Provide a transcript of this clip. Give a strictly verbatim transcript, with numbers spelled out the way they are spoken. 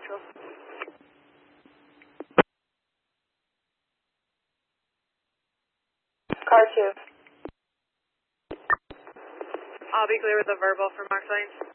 Central. Car two. I'll be clear with a verbal for Mark Lane.